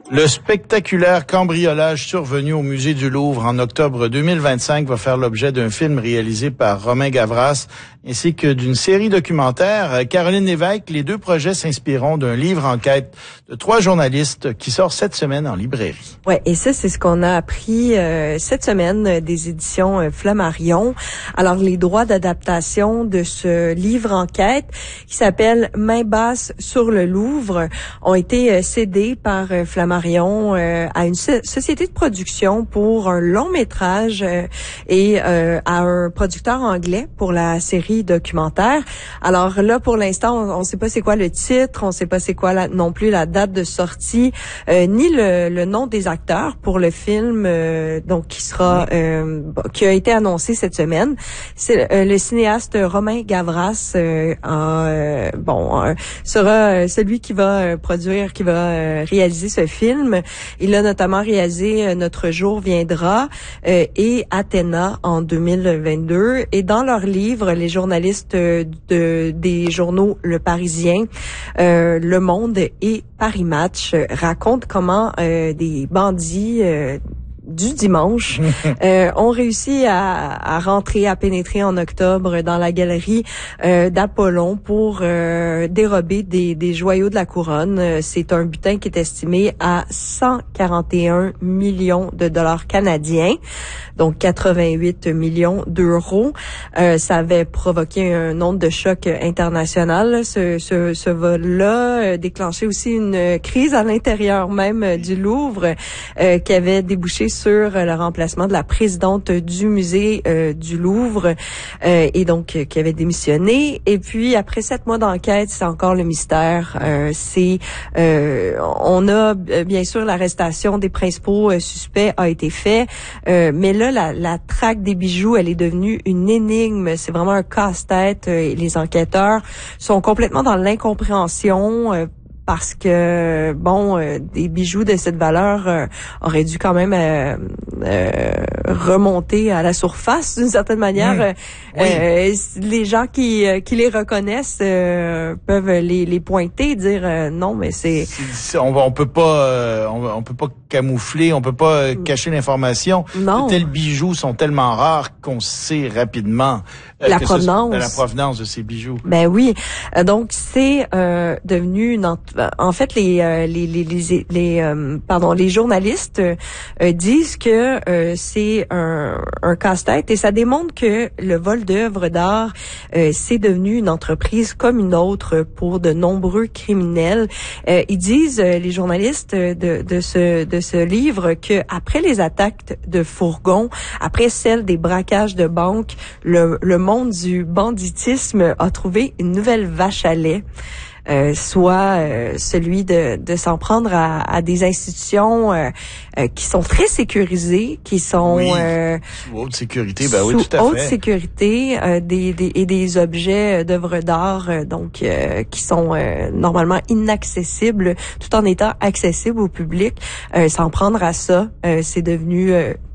Le spectaculaire cambriolage survenu au musée du Louvre en octobre 2025 va faire l'objet d'un film réalisé par Romain Gavras ainsi que d'une série documentaire. Caroline Lévesque, les deux projets s'inspireront d'un livre enquête de 3 journalistes qui sort cette semaine en librairie. Ouais, et ça, c'est ce qu'on a appris cette semaine des éditions Flammarion. Alors, les droits d'adaptation de ce livre enquête qui s'appelle Main basse sur le Louvre ont été cédés par Flammarion à une société de production pour un long métrage et à un producteur anglais pour la série documentaire. Alors là, pour l'instant, on ne sait pas c'est quoi le titre, on sait pas c'est quoi non plus la date de sortie, ni le nom des acteurs pour le film donc qui a été annoncé cette semaine. C'est le cinéaste Romain Gavras sera celui qui va réaliser ce film. Il a notamment réalisé Notre jour viendra et Athéna en 2022. Et dans leur livre, les journalistes des journaux Le Parisien, Le Monde et Paris Match racontent comment des bandits du dimanche ont réussi à pénétrer en octobre dans la galerie d'Apollon pour dérober des joyaux de la couronne. C'est un butin qui est estimé à 141 millions de dollars canadiens, donc 88 millions d'euros. Ça avait provoqué un onde de choc international. Ce vol-là déclenché aussi une crise à l'intérieur même du Louvre qui avait débouché sur le remplacement de la présidente du musée du Louvre et donc qui avait démissionné. Et puis après 7 mois d'enquête, c'est encore le mystère. On a bien sûr l'arrestation des principaux suspects a été fait, mais là la traque des bijoux, elle est devenue une énigme. C'est vraiment un casse-tête. Les enquêteurs sont complètement dans l'incompréhension. Parce que, des bijoux de cette valeur auraient dû quand même remonter à la surface d'une certaine manière. Les gens qui les reconnaissent peuvent les pointer et dire non, mais on peut pas camoufler, on peut pas cacher l'information. Non. Tels bijoux sont tellement rares qu'on sait rapidement la provenance de ces bijoux. Ben oui. Donc c'est devenu en fait les journalistes disent que c'est un casse-tête et ça démontre que le vol d'œuvres d'art c'est devenu une entreprise comme une autre pour de nombreux criminels. Ils disent les journalistes de ce livre que après les attaques de fourgons, après celles des braquages de banques, le monde du banditisme a trouvé une nouvelle vache à lait. Soit celui de s'en prendre à des institutions qui sont très sécurisées, qui sont sous haute sécurité, oui, tout à fait. Sous haute sécurité, des objets d'œuvres d'art donc qui sont normalement inaccessibles, tout en étant accessibles au public. S'en prendre à ça, c'est devenu